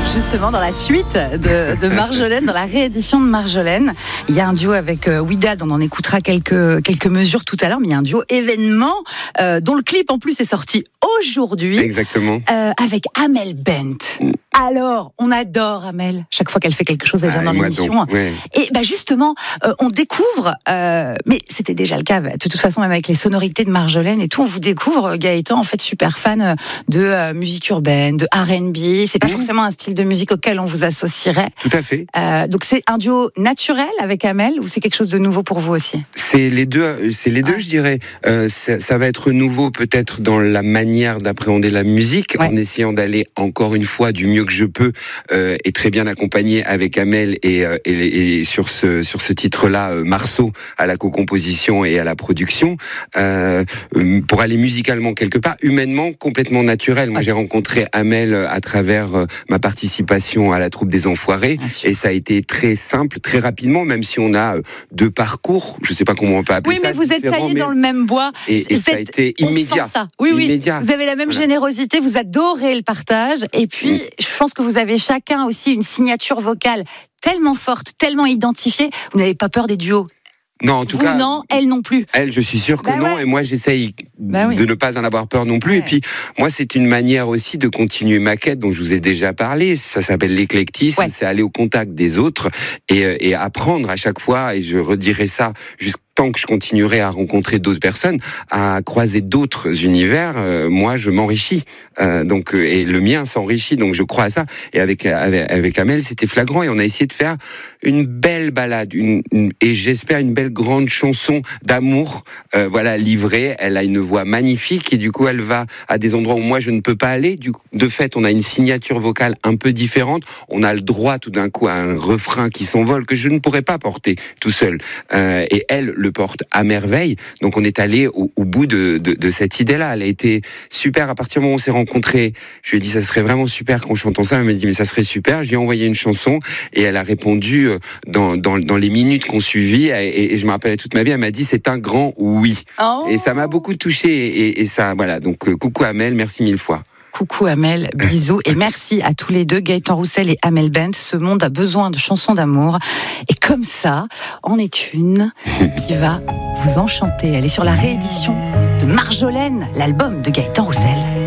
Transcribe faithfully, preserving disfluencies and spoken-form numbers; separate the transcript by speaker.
Speaker 1: Justement, dans la suite de, de Marjolaine, dans la réédition de Marjolaine, il y a un duo avec euh, Ouidad, on en écoutera quelques, quelques mesures tout à l'heure, mais il y a un duo événement euh, dont le clip en plus est sorti aujourd'hui.
Speaker 2: Exactement.
Speaker 1: Euh, avec Amel Bent. Mm. Alors, on adore Amel. Chaque fois qu'elle fait quelque chose, elle vient ah, dans l'émission. Donc, ouais. Et bah justement, euh, on découvre, euh, mais c'était déjà le cas, de toute façon, même avec les sonorités de Marjolaine et tout, on vous découvre, Gaëtan, en fait, super fan de euh, musique urbaine, de R and B. C'est pas mmh. forcément un style de musique auquel on vous associerait.
Speaker 2: Tout à fait.
Speaker 1: Euh, donc, c'est un duo naturel avec Amel ou c'est quelque chose de nouveau pour vous aussi ?
Speaker 2: C'est les deux, c'est les deux, ouais. je dirais. Euh, ça, ça va être nouveau peut-être dans la manière d'appréhender la musique, ouais. en essayant d'aller encore une fois du mieux que je peux euh, et très bien accompagné avec Amel et, euh, et, et sur ce sur ce titre-là, euh, Marceau à la co-composition et à la production, euh, pour aller musicalement quelque part, humainement complètement naturel. Moi, okay. j'ai rencontré Amel à travers euh, ma participation à la troupe des Enfoirés et ça a été très simple, très rapidement, même si on a euh, deux parcours. Je sais pas comment on peut appeler
Speaker 1: oui,
Speaker 2: ça.
Speaker 1: Oui, mais vous êtes taillés
Speaker 2: mais...
Speaker 1: dans le même bois.
Speaker 2: Et, et ça êtes... a été immédiat.
Speaker 1: On sent ça. Oui, oui.
Speaker 2: Immédiat.
Speaker 1: Vous avez la même voilà. générosité, vous adorez le partage. Et puis, mm. je pense que vous avez chacun aussi une signature vocale tellement forte, tellement identifiée. Vous n'avez pas peur des duos.
Speaker 2: Non, en tout
Speaker 1: Vous
Speaker 2: cas.
Speaker 1: Non, elle non plus.
Speaker 2: Elle, je suis sûr que
Speaker 1: bah
Speaker 2: non.
Speaker 1: Ouais.
Speaker 2: Et moi, j'essaye bah oui. de ne pas en avoir peur non plus. Ouais. Et puis, moi, c'est une manière aussi de continuer ma quête dont je vous ai déjà parlé. Ça s'appelle l'éclectisme. Ouais. C'est aller au contact des autres et, et apprendre à chaque fois. Et je redirai ça jusqu'à tant que je continuerai à rencontrer d'autres personnes, à croiser d'autres univers, euh, moi je m'enrichis. Euh, donc euh, et le mien s'enrichit. Donc je crois à ça. Et avec avec, avec Amel, c'était flagrant. Et on a essayé de faire une belle balade, une, une, et j'espère une belle grande chanson d'amour. Euh, voilà, livrée. Elle a une voix magnifique et du coup elle va à des endroits où moi je ne peux pas aller. Du coup, de fait, on a une signature vocale un peu différente. On a le droit tout d'un coup à un refrain qui s'envole que je ne pourrais pas porter tout seul. Euh, et elle le porte à merveille. Donc on est allé au, au bout de, de, de cette idée-là. Elle a été super. À partir du moment où on s'est rencontrés, je lui ai dit ça serait vraiment super qu'on chante ensemble. Elle m'a dit mais ça serait super. Je lui ai envoyé une chanson et elle a répondu dans, dans, dans les minutes qu'on suivit. Et, et je me rappelle toute ma vie, elle m'a dit c'est un grand oui. Oh. Et ça m'a beaucoup touché. Et, et ça, voilà. Donc coucou Amel, merci mille fois.
Speaker 1: Coucou Amel, bisous et merci à tous les deux, Gaëtan Roussel et Amel Bent. Ce monde a besoin de chansons d'amour. Et comme ça, en est une qui va vous enchanter. Elle est sur la réédition de Marjolaine, l'album de Gaëtan Roussel.